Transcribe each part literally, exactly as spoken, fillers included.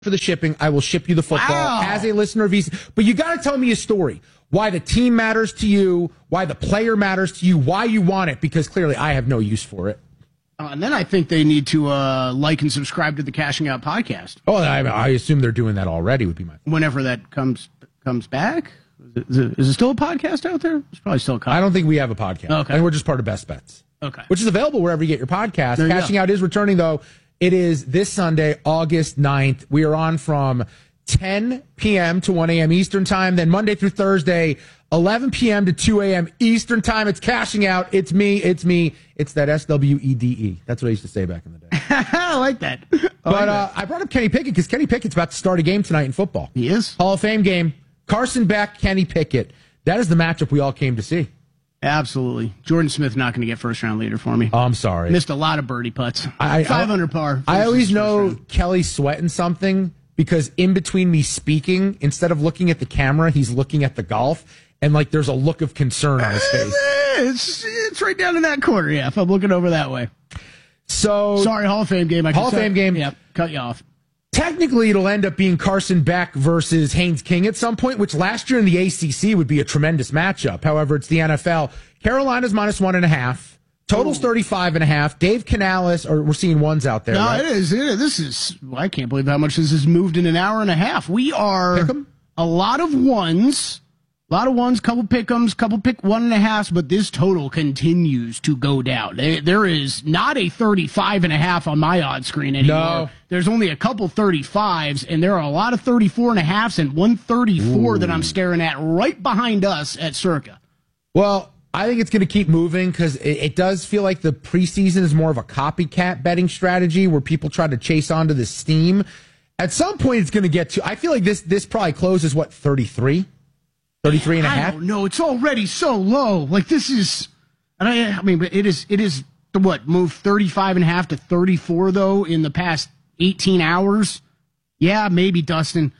for the shipping. I will ship you the football Wow. as a listener of Visa. But you got to tell me a story. Why the team matters to you, why the player matters to you, why you want it, because clearly I have no use for it. Uh, and then I think they need to uh, like and subscribe to the Cashing Out podcast. Oh, I, I assume they're doing that already would be my Whenever that comes comes back. Is it, is it, is it still a podcast out there? It's probably still a podcast. I don't think we have a podcast. Okay. I think we're just part of Best Bets. Okay. Which is available wherever you get your podcast. There you Cashing go. Out is returning, though. It is this Sunday, August ninth. We are on from ten p.m. to one a.m. Eastern Time. Then Monday through Thursday, eleven p.m. to two a.m. Eastern Time. It's Cashing Out. It's me. It's me. It's that S W E D E. That's what I used to say back in the day. I like that. I like But uh, that. I brought up Kenny Pickett because Kenny Pickett's about to start a game tonight in football. He is. Hall of Fame game. Carson Beck, Kenny Pickett. That is the matchup we all came to see. Absolutely. Jordan Smith not going to get first round leader for me. Oh, I'm sorry. Missed a lot of birdie putts. I- I- five hundred par. I always versus first know round. Kelly's sweating something because in between me speaking, instead of looking at the camera, he's looking at the golf, and like there's a look of concern on his face. It's, it's right down in that corner, yeah, if I'm looking over that way. So Sorry, Hall of Fame game. I Hall can of say- Fame game. Yep, cut you off. technically it'll end up being Carson Beck versus Haynes King at some point, which last year in the A C C would be a tremendous matchup. However, it's the N F L. Carolina's minus one and a half. Total's thirty-five and a half. Dave Canales, or we're seeing ones out there. No, right? it is. It is. This is. I can't believe how much this has moved in an hour and a half. We are Pick 'em? a lot of ones, a lot of ones, couple pick'ems, couple pick one and a halves, but this total continues to go down. There, there is not a thirty-five and a half on my odd screen anymore. No. There's only a couple thirty-fives, and there are a lot of thirty-four and a halves and one thirty-four that I'm staring at right behind us at Circa. Well, I think it's going to keep moving because it, it does feel like the preseason is more of a copycat betting strategy where people try to chase onto the steam. At some point, it's going to get to, I feel like this this probably closes, what, thirty-three? thirty-three and a I half? don't know. It's already so low. Like this is, and I, I mean, but it is, it is the what moved thirty-five and a half to thirty-four though in the past eighteen hours. Yeah, maybe Dustin.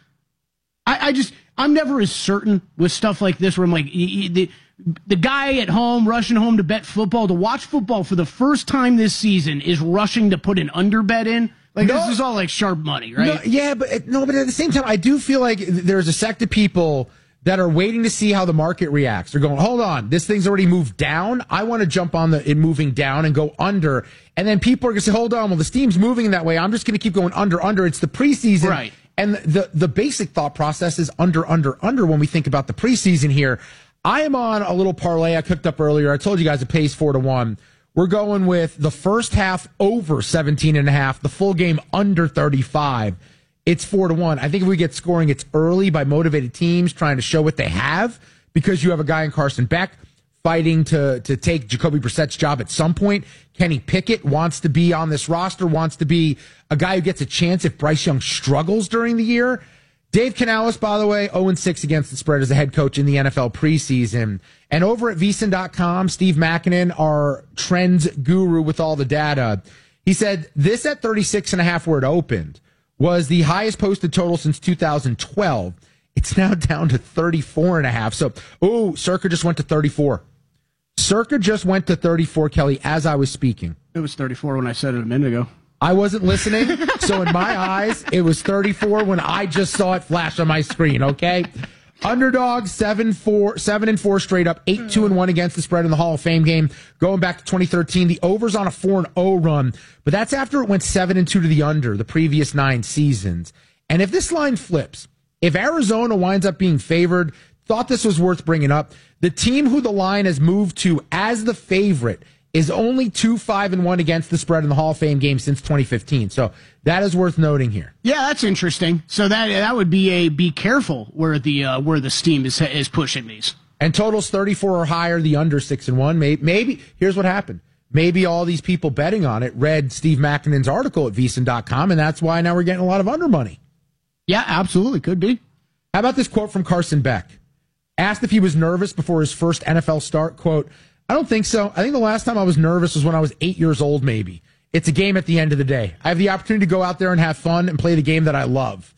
I, I just, I'm never as certain with stuff like this where I'm like, y- y- the, the guy at home rushing home to bet football, to watch football for the first time this season is rushing to put an under bet in. Like No. this is all like sharp money, right? No, yeah, but it- no, but at the same time, I do feel like there's a sect of people that are waiting to see how the market reacts. They're going, hold on, this thing's already moved down. I want to jump on the it moving down and go under. And then people are going to say, hold on, well, the steam's moving in that way. I'm just going to keep going under, under. It's the preseason. Right. And the, the basic thought process is under, under, under when we think about the preseason here. I am on a little parlay I cooked up earlier. I told you guys it pays four to one. We're going with the first half over seventeen and a half, the full game under thirty-five. It's four to one. I think if we get scoring, it's early by motivated teams trying to show what they have because you have a guy in Carson Beck fighting to, to take Jacoby Brissett's job at some point. Kenny Pickett wants to be on this roster, wants to be a guy who gets a chance if Bryce Young struggles during the year. Dave Canales, by the way, oh and six against the spread as a head coach in the N F L preseason. And over at V S I N dot com, Steve Makinen, our trends guru with all the data, he said this at thirty-six and a half where it opened was the highest posted total since two thousand twelve. It's now down to thirty-four and a half. So, oh, Circa just went to thirty-four. Circa just went to thirty-four, Kelly, as I was speaking. It was thirty-four when I said it a minute ago. I wasn't listening, so in my eyes, it was thirty-four when I just saw it flash on my screen, okay? Underdog, seven, four, seven and four straight up, eight, two and one against the spread in the Hall of Fame game. Going back to twenty thirteen, the over's on a four and oh run, but that's after it went seven and two to the under the previous nine seasons. And if this line flips, if Arizona winds up being favored, thought this was worth bringing up. The team who the line has moved to as the favorite is only two, five, and one against the spread in the Hall of Fame game since twenty fifteen. So that is worth noting here. Yeah, that's interesting. So that that would be a be careful where the uh, where the steam is is pushing these. And totals thirty-four or higher, the under six and one. Maybe, maybe here's what happened. Maybe all these people betting on it read Steve Makinen's article at V S I N dot com, and that's why now we're getting a lot of under money. Yeah, absolutely, could be. How about this quote from Carson Beck? Asked if he was nervous before his first N F L start, quote, I don't think so. I think the last time I was nervous was when I was eight years old, maybe. It's a game at the end of the day. I have the opportunity to go out there and have fun and play the game that I love.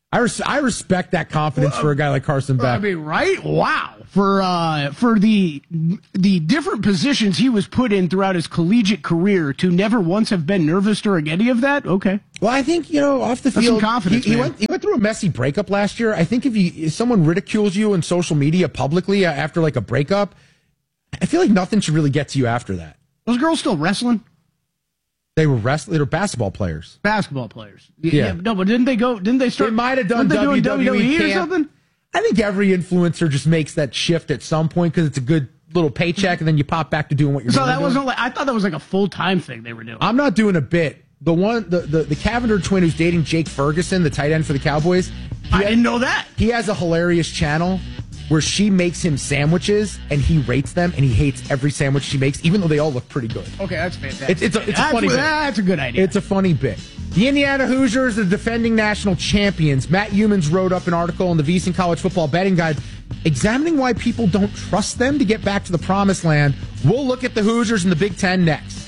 I, res- I respect that confidence well, for a guy like Carson Beck. I mean, right? Wow. For uh, for the the different positions he was put in throughout his collegiate career to never once have been nervous during any of that, okay. Well, I think, you know, off the That's field, some confidence, he, he, man. went, he went through a messy breakup last year. I think if, you, if someone ridicules you in social media publicly after, like, a breakup, I feel like nothing should really get to you after that. Those girls still wrestling? They were wrestling. They were basketball players. Basketball players. Yeah. yeah. No, but didn't they go? Didn't they start? They might have done W W E camp. or something. I think every influencer just makes that shift at some point because it's a good little paycheck, and then you pop back to doing what you're so doing. So that wasn't like I thought that was like a full time thing they were doing. I'm not doing a bit. The one, the the, the Cavender twin who's dating Jake Ferguson, the tight end for the Cowboys. I had, didn't know that. He has a hilarious channel where she makes him sandwiches and he rates them, and he hates every sandwich she makes, even though they all look pretty good. Okay, that's fantastic. It's, it's a, it's a that's, funny bit. That's a good idea. It's a funny bit. The Indiana Hoosiers are the defending national champions. Matt Humans wrote up an article in the VSiN College Football Betting Guide examining why people don't trust them to get back to the promised land. We'll look at the Hoosiers in the Big Ten next.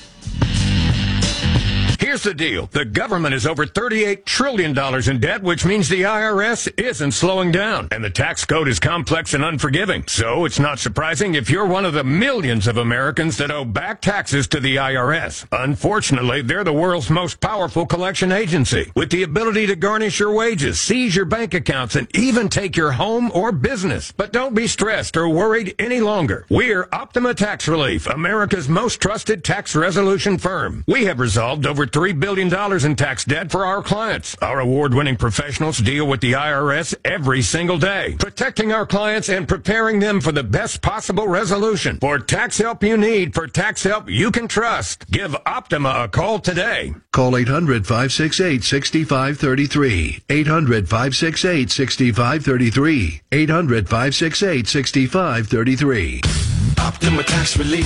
Here's the deal. The government is over thirty-eight trillion dollars in debt, which means the I R S isn't slowing down. And the tax code is complex and unforgiving. So it's not surprising if you're one of the millions of Americans that owe back taxes to the I R S. Unfortunately, they're the world's most powerful collection agency, with the ability to garnish your wages, seize your bank accounts, and even take your home or business. But don't be stressed or worried any longer. We're Optima Tax Relief, America's most trusted tax resolution firm. We have resolved over three billion dollars in tax debt for our clients. Our award-winning professionals deal with the I R S every single day, protecting our clients and preparing them for the best possible resolution. For tax help you need, for tax help you can trust, give Optima a call today. Call eight hundred, five six eight, six five three three. eight hundred, five six eight, six five three three. eight hundred, five six eight, six five three three. Optima Tax Relief.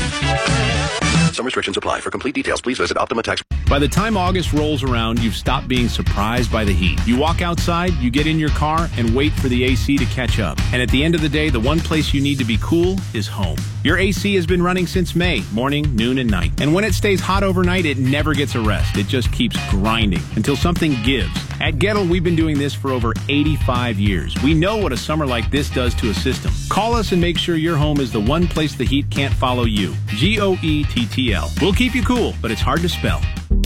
Some restrictions apply. For complete details, please visit Optima Tax. By the time August rolls around, you've stopped being surprised by the heat. You walk outside, you get in your car, and wait for the A C to catch up. And at the end of the day, the one place you need to be cool is home. Your A C has been running since May, morning, noon, and night. And when it stays hot overnight, it never gets a rest. It just keeps grinding until something gives. At Gettle, we've been doing this for over eighty-five years. We know what a summer like this does to a system. Call us and make sure your home is the one place the heat can't follow you. G O E T T L. We'll keep you cool, but it's hard to spell.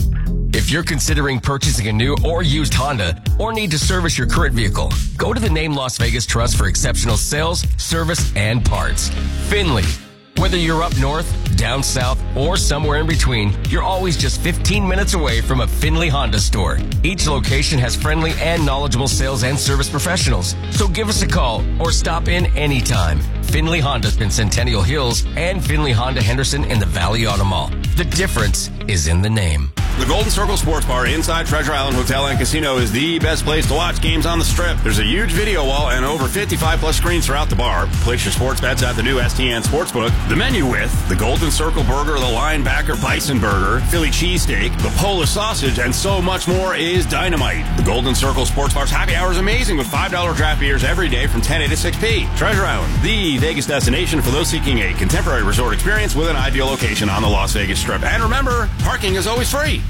If you're considering purchasing a new or used Honda or need to service your current vehicle, go to the Name Las Vegas Trust for exceptional sales, service, and parts. Finley. Whether you're up north, down south, or somewhere in between, you're always just fifteen minutes away from a Finley Honda store. Each location has friendly and knowledgeable sales and service professionals. So give us a call or stop in anytime. Finley Honda's in Centennial Hills and Finley Honda Henderson in the Valley Auto Mall. The difference is in the name. The Golden Circle Sports Bar inside Treasure Island Hotel and Casino is the best place to watch games on the Strip. There's a huge video wall and over fifty-five plus screens throughout the bar. Place your sports bets at the new S T N Sportsbook. The menu with the Golden Circle Burger, the Linebacker Bison Burger, Philly Cheesesteak, the Polish Sausage, and so much more is dynamite. The Golden Circle Sports Bar's happy hour is amazing with five dollar draft beers every day from ten a to six p. Treasure Island, the Vegas destination for those seeking a contemporary resort experience with an ideal location on the Las Vegas Strip. And remember, parking is always free.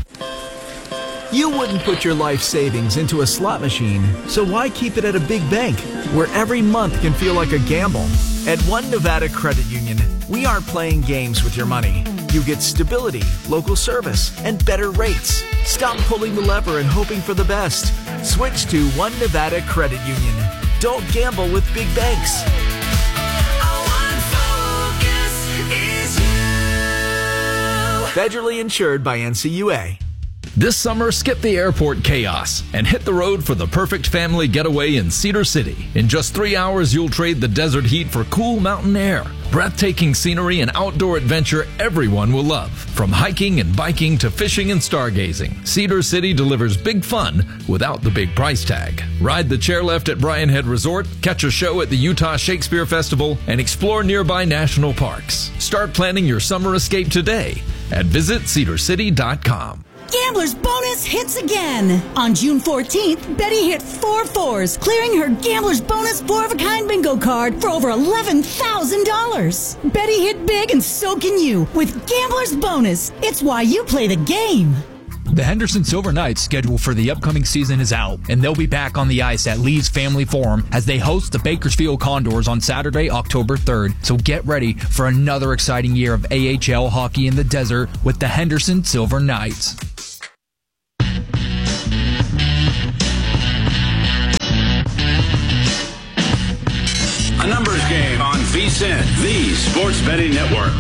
You wouldn't put your life savings into a slot machine, so why keep it at a big bank where every month can feel like a gamble? At One Nevada Credit Union, we aren't playing games with your money. You get stability, local service, and better rates. Stop pulling the lever and hoping for the best. Switch to One Nevada Credit Union. Don't gamble with big banks. Federally insured by N C U A. This summer, skip the airport chaos and hit the road for the perfect family getaway in Cedar City. In just three hours, you'll trade the desert heat for cool mountain air. Breathtaking scenery and outdoor adventure everyone will love. From hiking and biking to fishing and stargazing, Cedar City delivers big fun without the big price tag. Ride the chairlift at Bryan Head Resort, catch a show at the Utah Shakespeare Festival, and explore nearby national parks. Start planning your summer escape today at visit cedar city dot com. Gambler's Bonus hits again. On June fourteenth, Betty hit four fours, clearing her Gambler's Bonus four-of-a-kind bingo card for over eleven thousand dollars. Betty hit big and so can you with Gambler's Bonus. It's why you play the game. The Henderson Silver Knights schedule for the upcoming season is out, and they'll be back on the ice at Lee's Family Forum as they host the Bakersfield Condors on Saturday, October third. So get ready for another exciting year of A H L hockey in the desert with the Henderson Silver Knights. A numbers game on V S I N, the Sports Betting Network.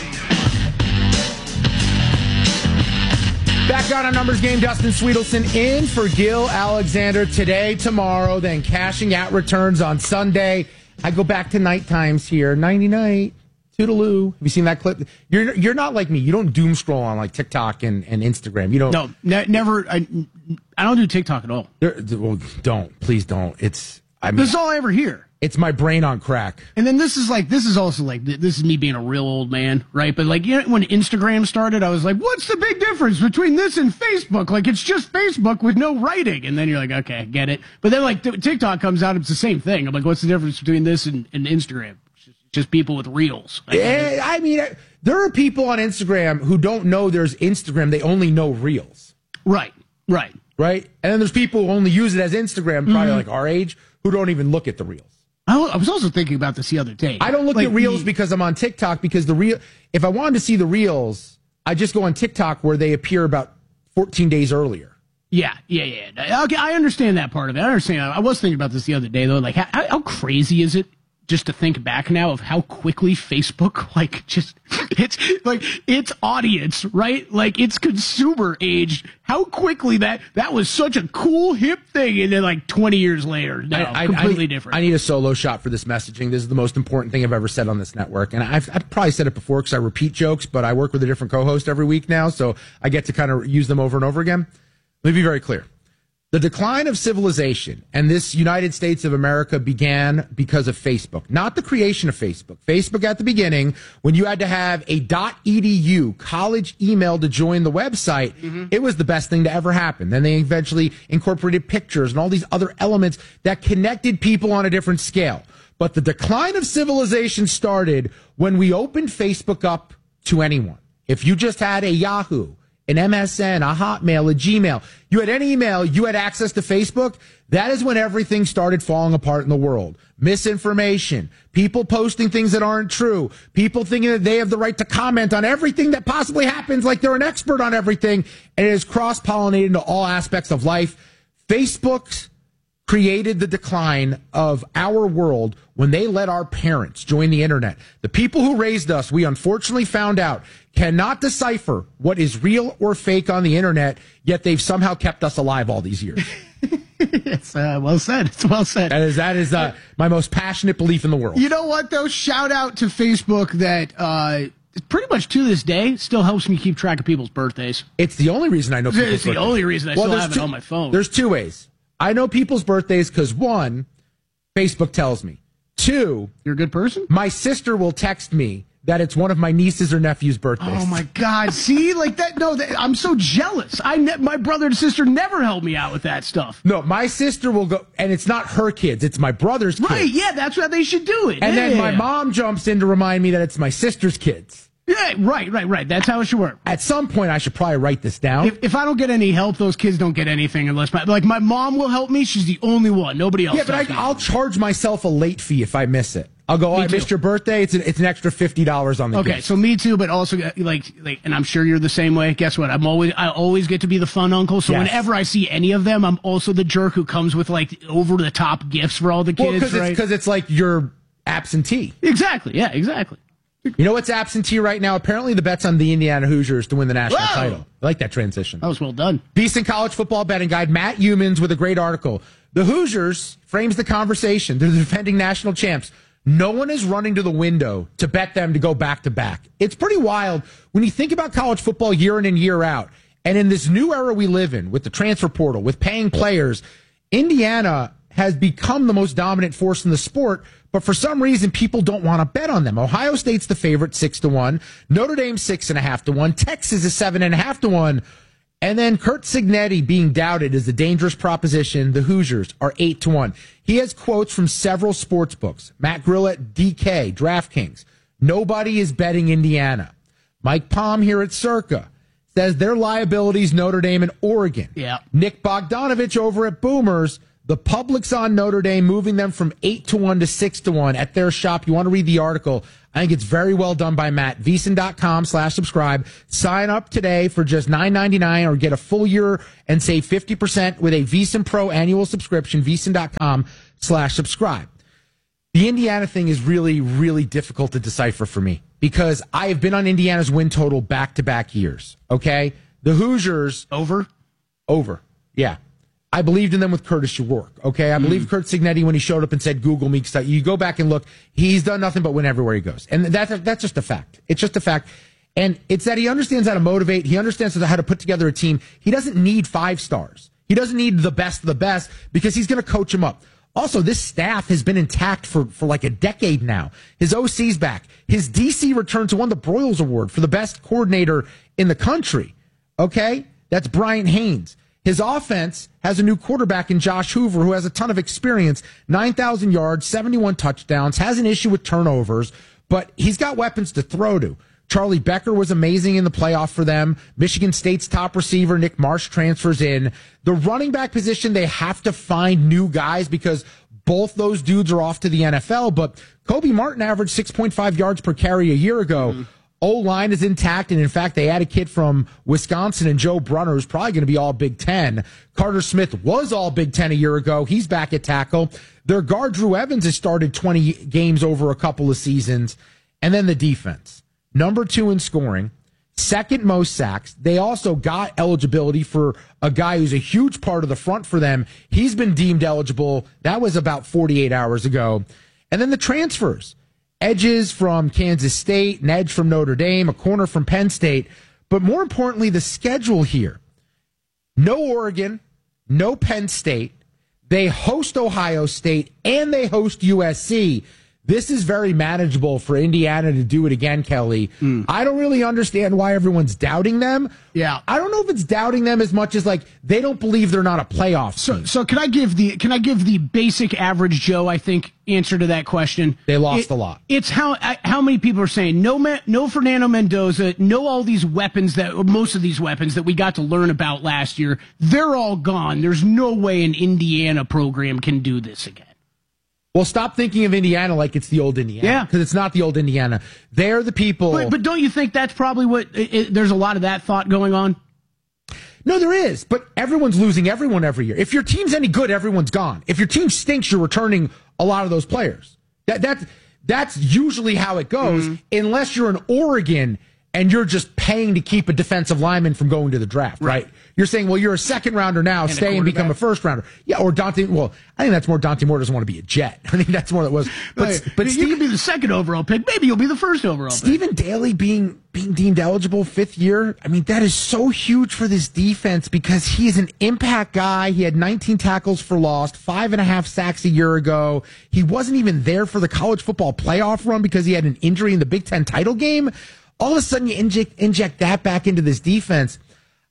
Back on a numbers game, Dustin Sweetelson in for Gil Alexander today, tomorrow, then cashing out returns on Sunday. I go back to night times here. Nighty night. Toodaloo. Have you seen that clip? You're you're not like me. You don't doom scroll on like TikTok and, and Instagram. You don't. No, ne- never. I, I don't do TikTok at all. There, well, don't. Please don't. It's. I mean, this is all I ever hear. It's my brain on crack. And then this is like, this is also like, this is me being a real old man, right? But like, you know, when Instagram started, I was like, what's the big difference between this and Facebook? Like, it's just Facebook with no writing. And then you're like, okay, I get it. But then like TikTok comes out, it's the same thing. I'm like, what's the difference between this and, and Instagram? It's just, just people with reels. Like, yeah, I mean, there are people on Instagram who don't know there's Instagram. They only know reels. Right, right. Right? And then there's people who only use it as Instagram, probably Mm-hmm. like our age, who don't even look at the reels. I was also thinking about this the other day. I don't look like at reels the, because I'm on TikTok, because the real, if I wanted to see the reels, I just go on TikTok where they appear about fourteen days earlier. Yeah, yeah, yeah. Okay, I understand that part of it. I understand. I was thinking about this the other day, though. Like, how, how crazy is it just to think back now of how quickly Facebook, like, just, it's, like, its audience, right? Like, its consumer age, how quickly that, that was such a cool, hip thing, and then, like, twenty years later, no, I, I, completely I need, different. I need a solo shot for this messaging. This is the most important thing I've ever said on this network. And I've, I've probably said it before because I repeat jokes, but I work with a different co-host every week now, so I get to kind of use them over and over again. Let me be very clear. The decline of civilization and this United States of America began because of Facebook, not the creation of Facebook. Facebook at the beginning, when you had to have a .edu college email to join the website, mm-hmm. it was the best thing to ever happen. Then they eventually incorporated pictures and all these other elements that connected people on a different scale. But the decline of civilization started when we opened Facebook up to anyone. If you just had a Yahoo, an M S N, a Hotmail, a Gmail, you had any email, you had access to Facebook, that is when everything started falling apart in the world. Misinformation, people posting things that aren't true, people thinking that they have the right to comment on everything that possibly happens like they're an expert on everything, and it is cross-pollinated into all aspects of life. Facebook's created the decline of our world when they let our parents join the internet. The people who raised us, we unfortunately found out, cannot decipher what is real or fake on the internet, yet they've somehow kept us alive all these years. It's uh, well said. It's well said. That is, that is uh, my most passionate belief in the world. You know what, though? Shout out to Facebook that uh, pretty much to this day still helps me keep track of people's birthdays. It's the only reason I know people's It's the birthdays. only reason I Well, still there's have two- it on my phone. There's two ways. I know people's birthdays because, one, Facebook tells me. Two, you're a good person? My sister will text me that it's one of my nieces or nephew's birthdays. Oh my God! See, like that? No, that, I'm so jealous. I ne- my brother and sister never helped me out with that stuff. No, my sister will go, and it's not her kids; it's my brother's kids. Right? Yeah, that's what they should do it. And yeah. then my mom jumps in to remind me that it's my sister's kids. Yeah, right, right, right. That's how it should work. At some point, I should probably write this down. If, if I don't get any help, those kids don't get anything unless my like my mom will help me. She's the only one. Nobody else. Yeah, but I, I'll charge myself a late fee if I miss it. I'll go, oh, Me I too. missed your birthday. It's an, it's an extra fifty dollars on the Okay, gift. so me too, but also uh, like like, and I'm sure you're the same way. Guess what? I'm always I always get to be the fun uncle. So Yes. whenever I see any of them, I'm also the jerk who comes with like over the top gifts for all the Well, kids. because right? it's, 'cause it's like you're absentee. Exactly. Yeah. Exactly. You know what's absentee right now? Apparently the bet's on the Indiana Hoosiers to win the national Whoa! title. I like that transition. That was well done. Decent college football betting guide, Matt Humans, with a great article. The Hoosiers frames the conversation. They're the defending national champs. No one is running to the window to bet them to go back to back. It's pretty wild when you think about college football year in and year out. And in this new era we live in, with the transfer portal, with paying players, Indiana has become the most dominant force in the sport, but for some reason people don't want to bet on them. Ohio State's the favorite, six to one. Notre Dame six and a half to one. Texas is seven and a half to one. And then Kurt Signetti being doubted as a dangerous proposition. The Hoosiers are eight to one. He has quotes from several sports books. Matt Grill at D K, DraftKings. Nobody is betting Indiana. Mike Palm here at Circa says their liabilities, Notre Dame and Oregon. Yeah. Nick Bogdanovich over at Boomers, the public's on Notre Dame, moving them from eight to one to six to one at their shop. You want to read the article. I think it's very well done by Matt. VSiN.com slash subscribe. Sign up today for just nine ninety-nine or get a full year and save fifty percent with a VSiN Pro annual subscription. VSiN.com slash subscribe. The Indiana thing is really, really difficult to decipher for me because I have been on Indiana's win total back-to-back years, okay? The Hoosiers... Over? Over, yeah. I believed in them with Curtis O'Rourke, okay? I believed mm. Kurt Cignetti when he showed up and said, Google me. Cause you go back and look, he's done nothing but win everywhere he goes. And that's, that's just a fact. It's just a fact. And it's that he understands how to motivate. He understands how to put together a team. He doesn't need five stars. He doesn't need the best of the best because he's going to coach them up. Also, this staff has been intact for, for like a decade now. His O C's back. His D C return to won the Broyles Award for the best coordinator in the country. Okay? That's Brian Haynes. His offense has a new quarterback in Josh Hoover who has a ton of experience, nine thousand yards, seventy-one touchdowns, has an issue with turnovers, but he's got weapons to throw to. Charlie Becker was amazing in the playoff for them. Michigan State's top receiver, Nick Marsh, transfers in. The running back position, they have to find new guys because both those dudes are off to the N F L, but Kobe Martin averaged six point five yards per carry a year ago. Mm-hmm. O-line is intact, and in fact, they had a kid from Wisconsin, and Joe Brunner, who's probably going to be all Big Ten. Carter Smith was all Big Ten a year ago. He's back at tackle. Their guard, Drew Evans, has started twenty games over a couple of seasons. And then the defense. Number two in scoring, second most sacks. They also got eligibility for a guy who's a huge part of the front for them. He's been deemed eligible. That was about forty-eight hours ago. And then the transfers. Edges from Kansas State, an edge from Notre Dame, a corner from Penn State. But more importantly, the schedule here. No Oregon, no Penn State. They host Ohio State, and they host U S C. This is very manageable for Indiana to do it again, Kelly. Mm. I don't really understand why everyone's doubting them. Yeah. I don't know if it's doubting them as much as like they don't believe they're not a playoff so, team. So can I give the can I give the basic average Joe, I think, answer to that question? They lost it, a lot. It's how how many people are saying no no Fernando Mendoza, no all these weapons that most of these weapons that we got to learn about last year, they're all gone. There's no way an Indiana program can do this again. Well, stop thinking of Indiana like it's the old Indiana. Yeah. Because it's not the old Indiana. They're the people. But, but don't you think that's probably what, it, it, there's a lot of that thought going on? No, there is. But everyone's losing everyone every year. If your team's any good, everyone's gone. If your team stinks, you're returning a lot of those players. That, that, that's usually how it goes, mm-hmm. unless you're in Oregon and you're just paying to keep a defensive lineman from going to the draft, right? right? You're saying, well, you're a second rounder now, and stay and become a first rounder. Yeah, or Dante, well, I think that's more Dante Moore doesn't want to be a Jet. I think that's more that was. But, right. but you Steve, could be the second overall pick. Maybe you'll be the first overall pick. Stephen Daly being, being deemed eligible fifth year, I mean, that is so huge for this defense because he is an impact guy. He had nineteen tackles for loss, five and a half sacks a year ago. He wasn't even there for the college football playoff run because he had an injury in the Big Ten title game. All of a sudden, you inject inject that back into this defense.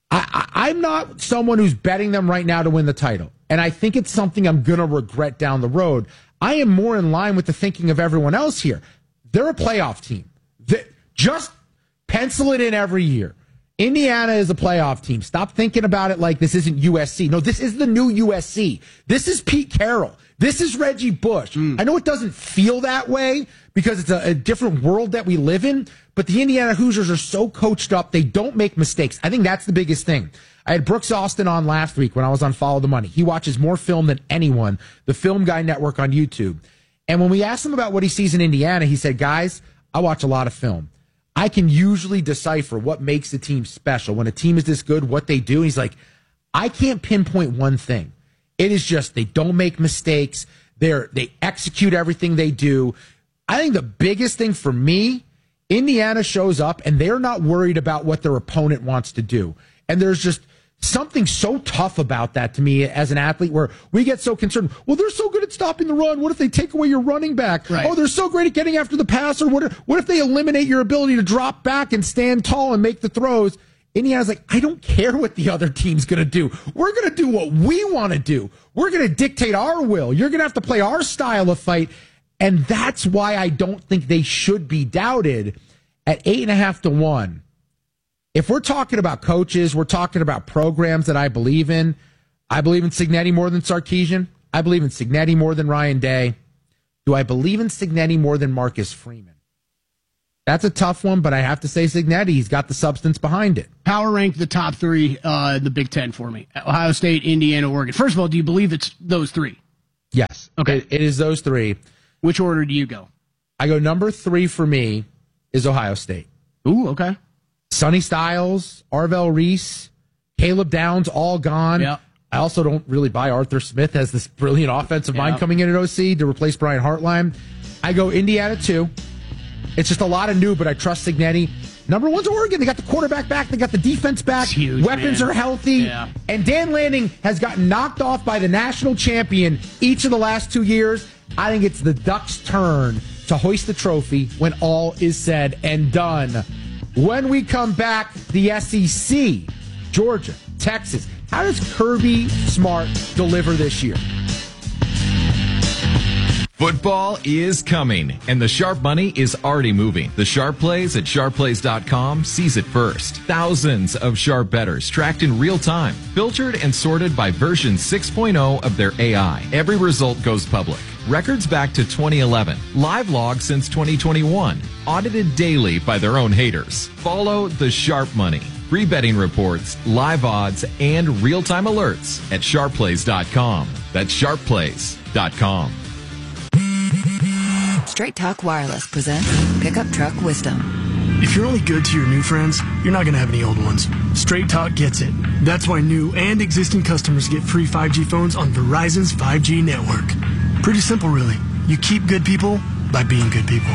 I, I, I'm not someone who's betting them right now to win the title, and I think it's something I'm going to regret down the road. I am more in line with the thinking of everyone else here. They're a playoff team. They, just pencil it in every year. Indiana is a playoff team. Stop thinking about it like this isn't U S C. No, this is the new U S C. This is Pete Carroll. This is Reggie Bush. Mm. I know it doesn't feel that way because it's a, a different world that we live in, but the Indiana Hoosiers are so coached up, they don't make mistakes. I think that's the biggest thing. I had Brooks Austin on last week when I was on Follow the Money. He watches more film than anyone, the Film Guy Network on YouTube. And when we asked him about what he sees in Indiana, he said, guys, I watch a lot of film. I can usually decipher what makes a team special. When a team is this good, what they do. And he's like, I can't pinpoint one thing. It is just they don't make mistakes. They're, they execute everything they do. I think the biggest thing for me, Indiana shows up and they're not worried about what their opponent wants to do. And there's just something so tough about that to me as an athlete where we get so concerned. Well, they're so good at stopping the run. What if they take away your running back? Right. Oh, they're so great at getting after the passer. What if, what if they eliminate your ability to drop back and stand tall and make the throws? Indiana's like, I don't care what the other team's going to do. We're going to do what we want to do. We're going to dictate our will. You're going to have to play our style of fight. And that's why I don't think they should be doubted at eight and a half to one. If we're talking about coaches, we're talking about programs that I believe in. I believe in Cignetti more than Sarkisian. I believe in Cignetti more than Ryan Day. Do I believe in Cignetti more than Marcus Freeman? That's a tough one, but I have to say Cignetti. He's got the substance behind it. Power rank the top three uh, in the Big Ten for me. Ohio State, Indiana, Oregon. First of all, do you believe it's those three? Yes. Okay. It, it is those three. Which order do you go? I go number three for me is Ohio State. Ooh, okay. Sonny Styles, Arvell Reese, Caleb Downs, all gone. Yep. I also don't really buy Arthur Smith as this brilliant offensive Yep. mind coming in at O C to replace Brian Hartline. I go Indiana two. It's just a lot of new, but I trust Cignetti. Number one's Oregon. They got the quarterback back. They got the defense back. Huge, Weapons man. are healthy. Yeah. And Dan Lanning has gotten knocked off by the national champion each of the last two years. I think it's the Ducks' turn to hoist the trophy when all is said and done. When we come back, the S E C, Georgia, Texas. How does Kirby Smart deliver this year? Football is coming, and the Sharp Money is already moving. The Sharp Plays at sharp plays dot com sees it first. Thousands of Sharp bettors tracked in real time, filtered and sorted by version six point oh of their A I. Every result goes public. Records back to twenty eleven. Live log since twenty twenty-one. Audited daily by their own haters. Follow the Sharp Money. Free betting reports, live odds, and real-time alerts at sharp plays dot com. That's sharp plays dot com. Straight Talk Wireless presents Pickup Truck Wisdom. If you're only good to your new friends, you're not going to have any old ones. Straight Talk gets it. That's why new and existing customers get free five G phones on Verizon's five G network. Pretty simple, really. You keep good people by being good people.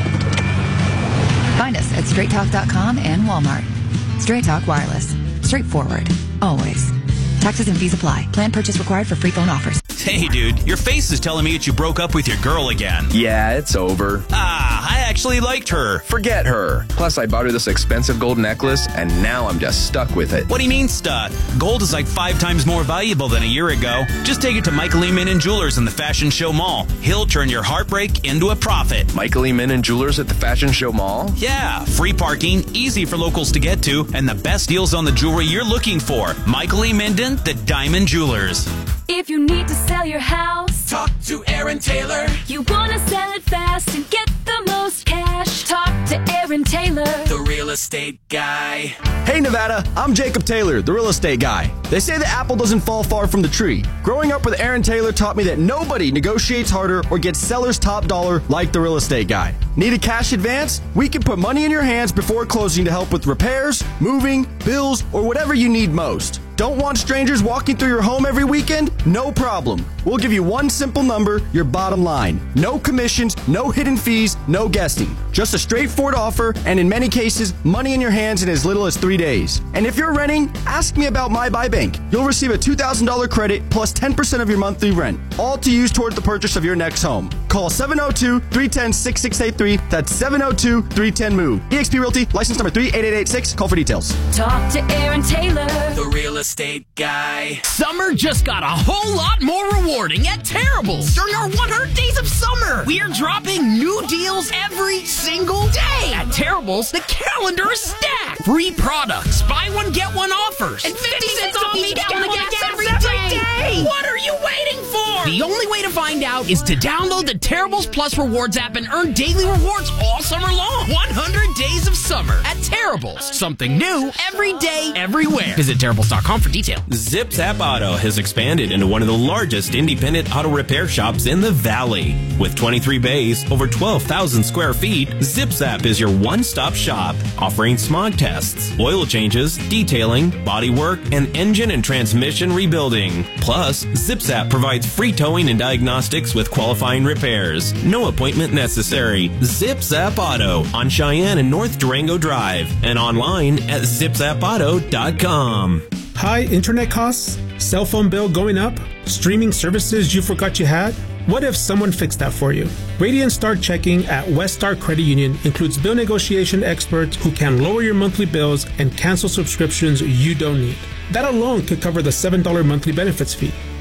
Find us at straight talk dot com and Walmart. Straight Talk Wireless. Straightforward. Always. Taxes and fees apply. Plan purchase required for free phone offers. Hey, dude, your face is telling me that you broke up with your girl again. Yeah, it's over. Ah, I actually liked her. Forget her. Plus, I bought her this expensive gold necklace, and now I'm just stuck with it. What do you mean stuck? Gold is like five times more valuable than a year ago. Just take it to Michael E. Min Jewelers in the Fashion Show Mall. He'll turn your heartbreak into a profit. Michael E. Min Jewelers at the Fashion Show Mall? Yeah, free parking, easy for locals to get to, and the best deals on the jewelry you're looking for. Michael E. Minden, the Diamond Jewelers. If you need to sell your house, talk to Aaron Taylor. You want to sell it fast and get the most cash, talk to Aaron Taylor, the real estate guy. Hey Nevada, I'm Jacob Taylor, the real estate guy. They say the apple doesn't fall far from the tree. Growing up with Aaron Taylor taught me that nobody negotiates harder or gets seller's top dollar like the real estate guy. Need a cash advance? We can put money in your hands before closing to help with repairs, moving, bills, or whatever you need most. Don't want strangers walking through your home every weekend? No problem. We'll give you one simple number, your bottom line. No commissions, no hidden fees, no guessing. Just a straightforward offer, and in many cases, money in your hands in as little as three days. And if you're renting, ask me about My Buy Bank. You'll receive a two thousand dollars credit plus ten percent of your monthly rent, all to use toward the purchase of your next home. Call seven oh two, three one oh, six six eight three. That's seven oh two, three one oh, MOVE. eXp Realty, license number three eight eight eight six. Call for details. talk to Aaron Taylor, the real estate guy. Summer just got a whole lot more rewarding at Terrible's. During our one hundred days of summer, we are dropping new deals every single day. At Terrible's, the calendar is stacked. Free products, buy one, get one offers, and fifty cents off each gallon of gas every day. What are you waiting for? The only way to find out is to download the Terrible's Plus Rewards app and earn daily rewards all summer long. one hundred days of summer at Terrible's. Something new every day, everywhere. Visit Terrible's dot com for details. Zips App Auto has expanded into one of the largest independent auto repair shops in the Valley. With twenty-three bays, over twelve thousand square feet, Zips App is your one-stop shop, offering smog tests, oil changes, detailing, bodywork, and engine and transmission rebuilding. Plus, Zips App provides free towing and diagnostics with qualifying repairs. No appointment necessary. Zips App Auto on Cheyenne and North Durango Drive and online at zips app auto dot com. High internet costs? Cell phone bill going up? Streaming services you forgot you had? What if someone fixed that for you? Radiant Start Checking at West Star Credit Union includes bill negotiation experts who can lower your monthly bills and cancel subscriptions you don't need. That alone could cover the seven dollars monthly benefits fee.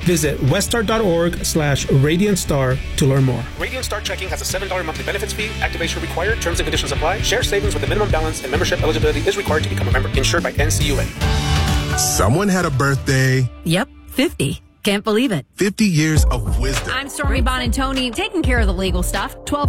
Visit weststar.org slash Radiant Star to learn more. Radiant Star Checking has a seven dollars monthly benefits fee. Activation required. Terms and conditions apply. Share savings with a minimum balance and membership eligibility is required to become a member. Insured by N C U A. Someone had a birthday. Yep, fifty. Can't believe it. fifty years of wisdom. I'm Stormy Bonantoni, taking care of the legal stuff. twelve